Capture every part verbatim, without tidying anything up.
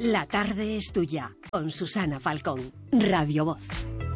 La tarde es tuya, con Susana Falcón, Radio Voz.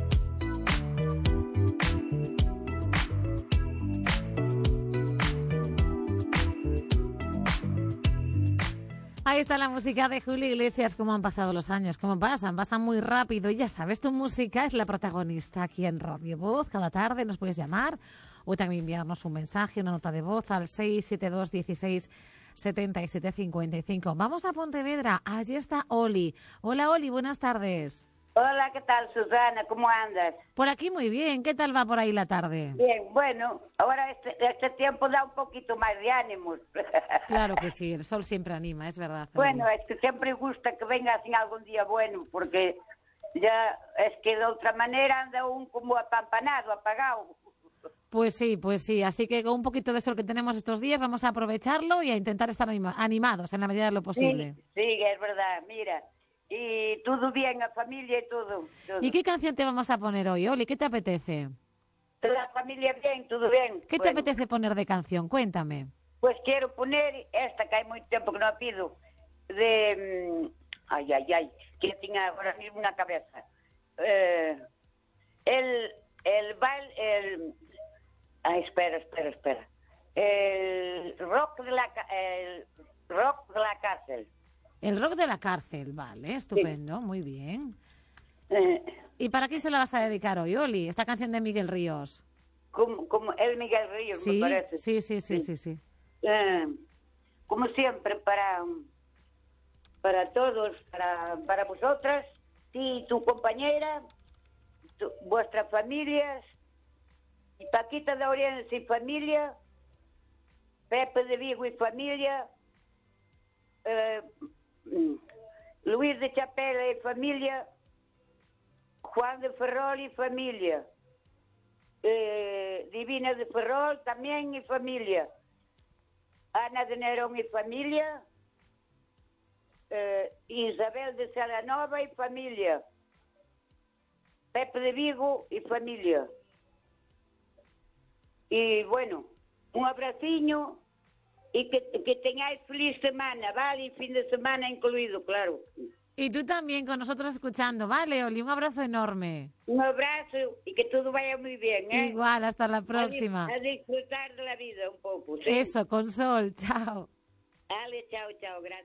Ahí está la música de Julio Iglesias. Cómo han pasado los años, cómo pasan, pasan muy rápido. Y ya sabes, tu música es la protagonista aquí en Radio Voz. Cada tarde nos puedes llamar o también enviarnos un mensaje, una nota de voz al seis siete dos, dieciséis, setenta y siete, cincuenta y cinco. Vamos a Pontevedra. Allí está Oli. Hola, Oli, buenas tardes. Hola, ¿qué tal, Susana? ¿Cómo andas? Por aquí muy bien. ¿Qué tal va por ahí la tarde? Bien, bueno, ahora este, este tiempo da un poquito más de ánimos. Claro que sí, el sol siempre anima, es verdad. Bueno, es que siempre gusta que venga así algún día bueno, porque ya es que de otra manera anda un como apampanado, apagado. Pues sí, pues sí, así que con un poquito de sol que tenemos estos días vamos a aprovecharlo y a intentar estar anima- animados en la medida de lo posible. Sí, sí, es verdad, mira. Y todo bien, la familia y todo, todo. ¿Y qué canción te vamos a poner hoy, Oli? ¿Qué te apetece? La familia bien, todo bien. ¿Qué bueno, te apetece poner de canción? Cuéntame. Pues quiero poner esta que hay mucho tiempo que no pido, de... mm, Ay, ay, ay, que tenga ahora mismo una cabeza. Eh, el, el baile, el... Ay, espera, espera, espera. El rock de la, ca- el rock de la cárcel. El rock de la cárcel, vale, estupendo, sí. Muy bien. Eh, ¿Y para quién se la vas a dedicar hoy, Oli? Esta canción de Miguel Ríos. como, como el Miguel Ríos, Sí, me parece. sí, sí, sí, sí, sí. Eh, como siempre, para, para todos, para, para vosotras, y tu compañera, tu, vuestras familias, y Paquita de Orense y familia, Pepe de Vigo y familia, eh, Luis de Chapela y familia, Juan de Ferrol y familia, eh, Divina de Ferrol también y familia, Ana de Nerón y familia, eh, Isabel de Salanova y familia, Pepe de Vigo y familia. Y bueno, un abraciño y que, que tengáis feliz semana, ¿vale? Y fin de semana incluido, claro. Y tú también con nosotros escuchando, ¿vale, Oli? Un abrazo enorme. Un abrazo y que todo vaya muy bien, ¿eh? Igual, hasta la próxima. A, disfrutar de la vida un poco, ¿sí? Eso, con sol, chao. Dale, chao, chao, gracias.